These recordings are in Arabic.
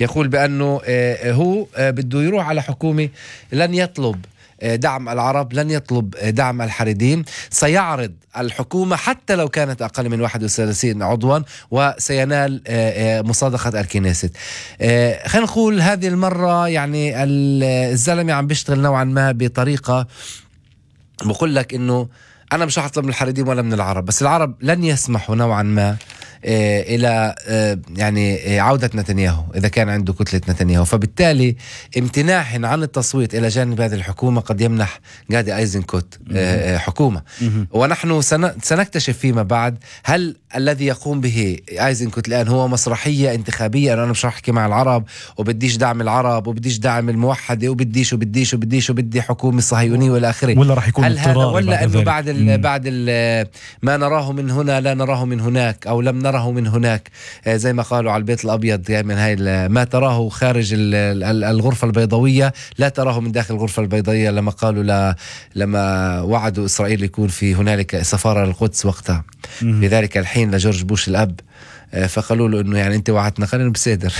يقول بأنه هو بده يروح على حكومة لن يطلب دعم العرب، لن يطلب دعم الحريديم، سيعرض الحكومة حتى لو كانت أقل من 31 عضوا وسينال مصادقة الكنيست. خلينا نقول هذه المرة يعني الزلمة عم بيشتغل نوعا ما بطريقة بقول لك إنه أنا مش هطلب من الحريديم ولا من العرب، بس العرب لن يسمحوا نوعا ما إلى يعني عودة نتنياهو إذا كان عنده كتلة نتنياهو. فبالتالي امتناعهم عن التصويت إلى جانب هذه الحكومة قد يمنح جادي أيزنكوت حكومة. ونحن سنكتشف فيما بعد هل الذي يقوم به أيزنكوت الآن هو مسرحية انتخابية، أنا مش رح أحكي مع العرب وبديش دعم العرب وبديش دعم الموحدة وبدي حكومة صهيونية والى آخره، ولا رح يكون هل هذا ولا أنه بعد ما نراه من هنا لا نراه من هناك، أو لم نراه من هناك زي ما قالوا على البيت الأبيض من هاي ما تراه خارج الغرفة البيضاوية لا تراه من داخل الغرفة البيضاوية، لما قالوا لما وعدوا إسرائيل يكون في هنالك سفارة للقدس وقتها في ذلك الحين لجورج بوش الأب، فقالوا له انه يعني انت وعدتنا، خلينا بصدر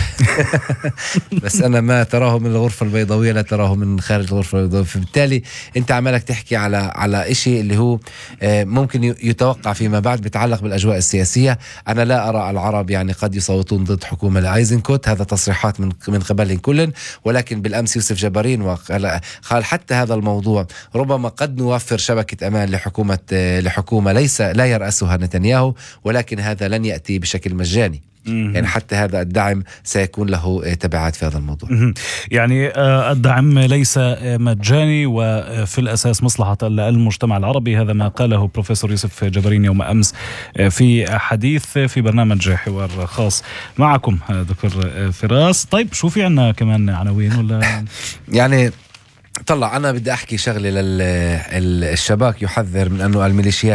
بس انا ما تراه من الغرفة البيضاوية لا تراه من خارج الغرفة البيضاوية. فبالتالي انت عمالك تحكي على اشي اللي هو ممكن يتوقع فيما بعد بيتعلق بالاجواء السياسية. انا لا ارى العرب يعني قد يصوتون ضد حكومة لايزنكوت، هذا تصريحات من قبلهم كلن، ولكن بالامس يوسف جبارين قال حتى هذا الموضوع ربما قد نوفر شبكة امان لحكومة لا يرأسها نتنياهو، ولكن هذا لن يأتي بشكل مجاني. يعني حتى هذا الدعم سيكون له تبعات في هذا الموضوع. يعني الدعم ليس مجاني وفي الأساس مصلحة المجتمع العربي، هذا ما قاله بروفيسور يوسف جبارين يوم أمس في حديث في برنامج حوار خاص معكم دكتور فراس. طيب شو في عنا كمان عناوين ولا يعني طلع أنا بدي أحكي شغلة للشباك يحذر من أنه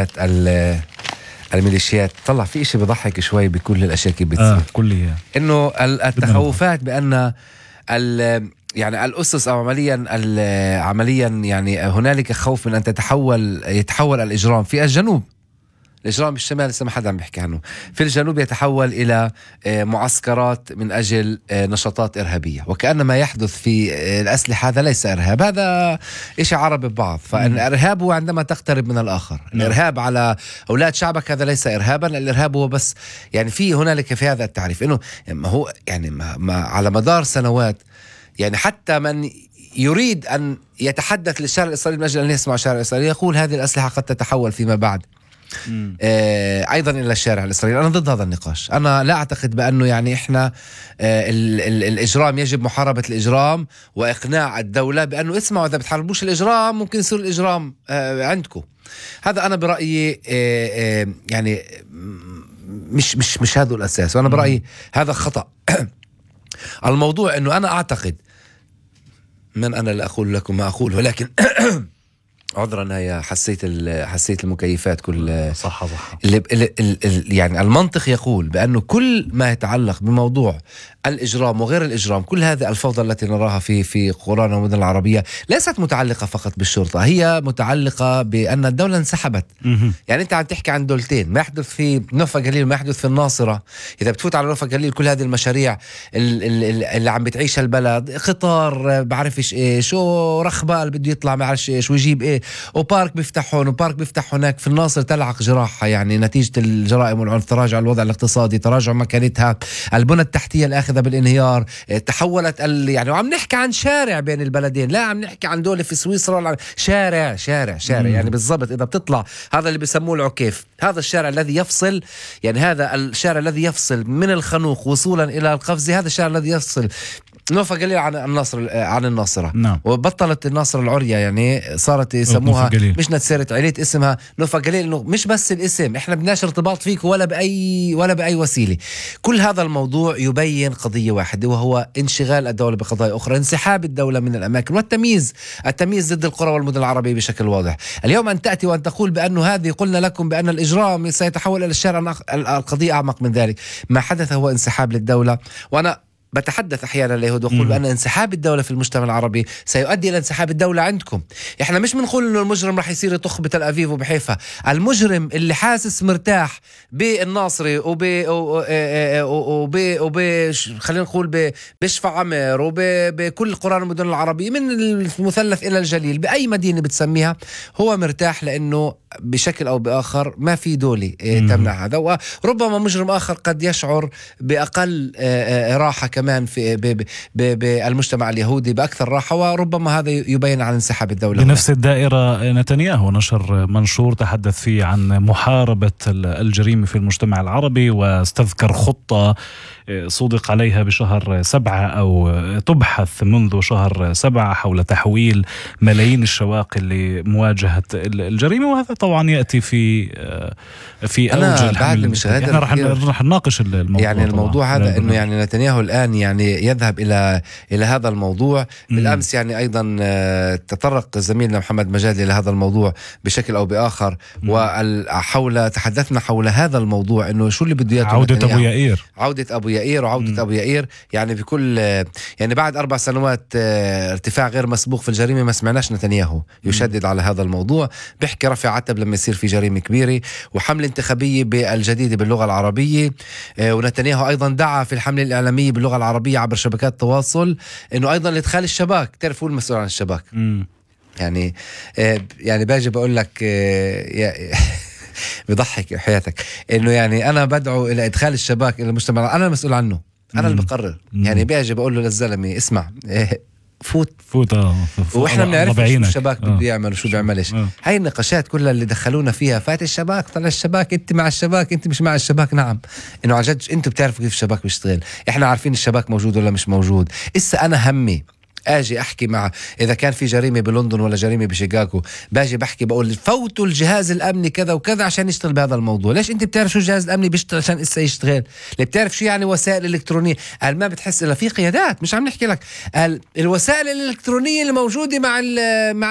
الميليشيات طلع في إشي بضحك شوي بكل الأشياء كيف بتصير كلية، إنه التخوفات بأن يعني الأسس أو عمليا يعني هنالك خوف من أن يتحول الإجرام في الجنوب. الإجرام بالشمال لسه ما حدا عم بيحكي عنه، في الجنوب يتحول إلى معسكرات من أجل نشاطات إرهابية، وكأن ما يحدث في الأسلحة هذا ليس إرهاب، هذا إشي عربي ببعض. فإن الإرهاب هو عندما تقترب من الآخر، الإرهاب على أولاد شعبك هذا ليس إرهابا، الإرهاب هو بس يعني هنالك في هذا التعريف إنه هو يعني ما على مدار سنوات يعني حتى من يريد أن يتحدث للشارع الإسرائيلي من أجل أن يسمع الشارع الإسرائيلي يقول هذه الأسلحة قد تتحول فيما بعد أيضا إلى الشارع الإسرائيلي. أنا ضد هذا النقاش، أنا لا أعتقد بأنه يعني إحنا الإجرام يجب محاربة الإجرام وإقناع الدولة بأنه اسمعوا إذا بتحاربوش الإجرام ممكن يصير الإجرام عندكم. هذا أنا برأيي يعني مش هذا الأساس، وأنا برأيي هذا خطأ. الموضوع أنه أنا أعتقد من أنا لا أقول لكم ما أقول، ولكن عذرا هي حسيت المكيفات كل صح يعني المنطق يقول بأنه كل ما يتعلق بموضوع الإجرام وغير الإجرام، كل هذه الفوضى التي نراها في قرانا والمدن العربية ليست متعلقة فقط بالشرطة، هي متعلقة بأن الدولة انسحبت. يعني أنت عم تحكي عن دولتين، ما يحدث في نوفا قليل ما يحدث في الناصرة. إذا بتفوت على نوفا قليل كل هذه المشاريع اللي عم بتعيش البلد، قطار بعرفش إيش ورخبال بده يطلع ما عارفش إيش ويجيب إيه، وبارك بيفتح هون وبارك بيفتح هناك، في الناصر تلعق جراحة يعني نتيجة الجرائم والعنف، تراجع الوضع الاقتصادي، تراجع مكانتها، البنى التحتية الآخذة بالانهيار، تحولت يعني وعم نحكي عن شارع بين البلدين، لا عم نحكي عن دولة في سويسرا، شارع يعني بالضبط. إذا بتطلع هذا اللي بيسموه العكيف، هذا الشارع الذي يفصل، يعني هذا الشارع الذي يفصل من الخنوق وصولا إلى القفزة، هذا الشارع الذي يفصل نوفا قليل عن الناصرة. وبطلت الناصرة العرية، يعني صارت يسموها مش نتسيرة عليت اسمها نوفا قليل، إنه مش بس الاسم، إحنا بدناش ارتباط فيك ولا بأي وسيلة. كل هذا الموضوع يبين قضية واحدة، وهو انشغال الدولة بقضايا أخرى، انسحاب الدولة من الأماكن، والتمييز ضد القرى والمدن العربية بشكل واضح. اليوم أن تأتي وأن تقول بأنه هذه قلنا لكم بأن الإجرام سيتحول إلى الشارع، القضية أعمق من ذلك. ما حدث هو انسحاب للدولة، وأنا بتحدث أحيانا اليهود وأقول بأن انسحاب الدولة في المجتمع العربي سيؤدي إلى انسحاب الدولة عندكم. إحنا مش بنقول إنه المجرم رح يصير يطخ بتل أبيب وبحيفا. المجرم اللي حاسس مرتاح بالناصري خلينا نقول بشفع عمر وبكل قرى المدن العربية من المثلث إلى الجليل بأي مدينة بتسميها، هو مرتاح لأنه بشكل أو بآخر ما في دولة تمنع هذا. وربما مجرم آخر قد يشعر بأقل راحة كمان في بالمجتمع اليهودي بأكثر راحة، وربما هذا يبين عن انسحاب الدولة. بنفس الدائرة نتنياهو نشر منشور تحدث فيه عن محاربة الجريمة في المجتمع العربي، واستذكر خطة صدق عليها بشهر 7 أو تبحث منذ شهر 7 حول تحويل ملايين الشواقل لمواجهة الجريمة. وهذا طبعا يأتي في أوج الحمل. احنا رح نناقش الموضوع. يعني الموضوع هذا انه يعني نتنياهو الآن يعني يذهب إلى هذا الموضوع. بالأمس يعني أيضا تطرق زميلنا محمد مجاد إلى هذا الموضوع بشكل أو بآخر، تحدثنا حول هذا الموضوع انه شو اللي بده اياه عودة أبو يائير، وعودة أبو يائير. يعني بكل يعني بعد 4 سنوات ارتفاع غير مسبوق في الجريمة ما سمعناش نتنياهو يشدد على هذا الموضوع. بيحكي رفع عتب لما يصير في جريمة كبيرة وحملة انتخابية بالجديدة باللغة العربية. ونتنياهو أيضا دعا في الحملة الإعلامية باللغة العربية عبر شبكات التواصل إنه أيضا لإدخال الشباك. تعرفوا المسؤول عن الشباك يعني باجي بقول لك بضحك حياتك إنه يعني أنا بدعو إلى إدخال الشباك إلى المجتمع. أنا المسؤول عنه، أنا اللي بقرر. يعني باجي بقول له للزلمة اسمع فوت واحنا بنعرف شو الشباك بده يعمل وشو بيعملش. هاي النقاشات كلها اللي دخلونا فيها فات الشباك طلع الشباك، انت مع الشباك انت مش مع الشباك. نعم انه على جد انتوا بتعرفوا كيف الشباك بيشتغل، احنا عارفين الشباك موجود ولا مش موجود. إسا انا همي اجي احكي مع اذا كان في جريمه بلندن ولا جريمه بشيكاغو، باجي بحكي بقول فوتوا الجهاز الامني كذا وكذا عشان يشتغل بهذا الموضوع. ليش انت بتعرف شو الجهاز الامني بيشتغل عشان اسا يشتغل؟ اللي بتعرف شو يعني وسائل الكترونيه؟ قال ما بتحس الا في قيادات. مش عم نحكي لك قال الوسائل الالكترونيه اللي موجوده مع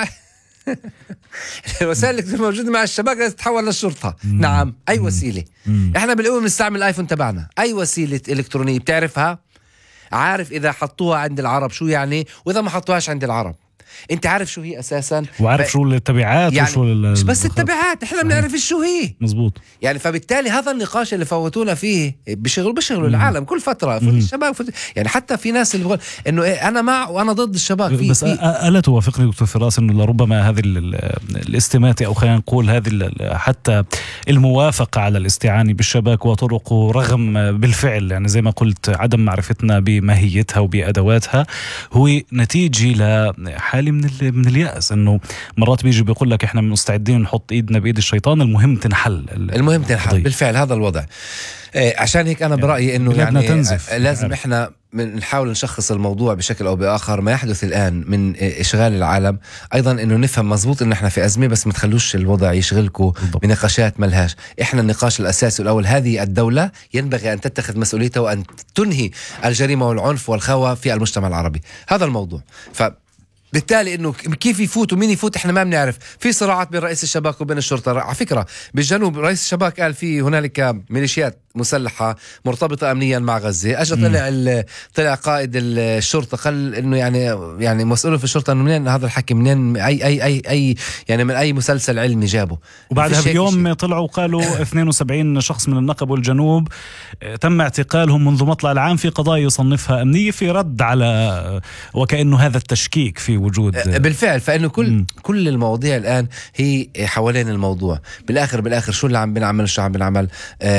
الوسائل اللي موجوده مع الشباب لازم تتحول للشرطه. نعم اي وسيله. احنا بالأول بنستعمل الايفون تبعنا، اي وسيله الكترونيه بتعرفها، عارف إذا حطوها عند العرب شو يعني وإذا ما حطوهاش عند العرب. انت عارف شو هي اساسا، وعارف شو التبعات يعني وشو مش بس التبعات، احنا بنعرف شو هي. مزبوط. يعني فبالتالي هذا النقاش اللي فوتونا فيه بيشغلوا العالم كل فتره. الشباب يعني حتى في ناس اللي بيقول انه انا مع وانا ضد الشباب بس الا توافقني دكتور فراس انه لربما هذه الاستماتة او خلينا نقول هذه حتى الموافقه على الاستعانه بالشباك وطرقه رغم بالفعل يعني زي ما قلت عدم معرفتنا بماهيتها وبادواتها هو نتيجه لحاله من اليأس، انه مرات بيجي بيقول لك احنا مستعدين نحط ايدنا بايد الشيطان، المهم تنحل بالفعل هذا الوضع. عشان هيك انا برأيي انه يعني لازم احنا نحاول نشخص الموضوع بشكل او باخر. ما يحدث الان من اشغال العالم ايضا انه نفهم مزبوط ان احنا في ازمه، بس ما تخلوش الوضع يشغلكم بنقاشات ملهاش. احنا النقاش الاساسي الاول، هذه الدولة ينبغي ان تتخذ مسؤوليتها وان تنهي الجريمه والعنف والخوى في المجتمع العربي. هذا الموضوع. بالتالي انه كيف يفوت ومين يفوت احنا ما بنعرف. في صراعات بين رئيس الشباك وبين الشرطه. على فكره بالجنوب رئيس الشباك قال في هنالك ميليشيات مسلحة مرتبطة أمنيا مع غزة. أجا طلع قائد الشرطة قال إنه يعني مسؤول في الشرطة إنه منين هذا الحكي، منين أي يعني من أي مسلسل علمي جابه. وبعدها بيوم طلعوا قالوا 72 شخص من النقب والجنوب تم اعتقالهم منذ مطلع العام في قضايا يصنفها أمنية، في رد على وكأنه هذا التشكيك في وجود. بالفعل فإنه كل المواضيع الآن هي حوالين الموضوع. بالآخر شو اللي عم بنعمل، شو عم بنعمل.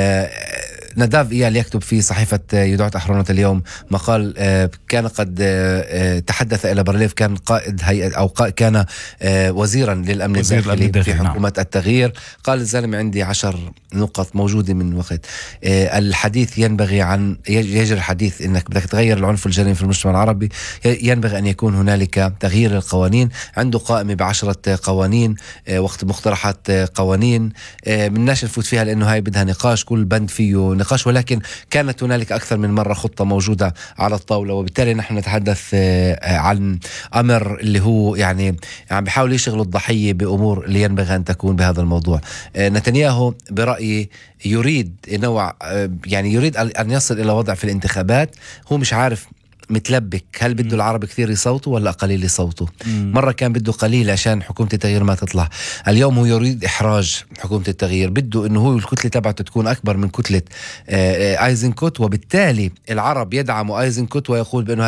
نداف إيال يكتب في صحيفة يدعوة أحرنوت اليوم مقال كان قد تحدث إلى برليف، كان قائد هيئة أو كان وزيرا للأمن الداخلي في حكومة التغيير. قال الزلمة عندي 10 نقط موجودة من وقت الحديث ينبغي يجري الحديث إنك بدك تغير العنف والجريمة في المجتمع العربي، ينبغي أن يكون هنالك تغيير القوانين. عنده قائمة ب10 قوانين وقت مقترحات قوانين، مناش نفوت فيها لأنه هاي بدها نقاش، كل بند فيه النقاش، ولكن كانت هنالك أكثر من مرة خطة موجودة على الطاولة. وبالتالي نحن نتحدث عن أمر اللي هو يعني عم بيحاول يشغل الضحية بأمور اللي ينبغي أن تكون بهذا الموضوع. نتنياهو برأيي يريد نوع يعني يريد أن يصل إلى وضع في الانتخابات هو مش عارف متلبك، هل بده العرب كثير يصوتوا ولا قليل يصوتوا؟ مرة كان بده قليل عشان حكومة التغيير ما تطلع، اليوم هو يريد إحراج حكومة التغيير، بده إنه هو الكتلة تبعته تكون أكبر من كتلة آيزنكوت، وبالتالي العرب يدعموا آيزنكوت ويقول بأنه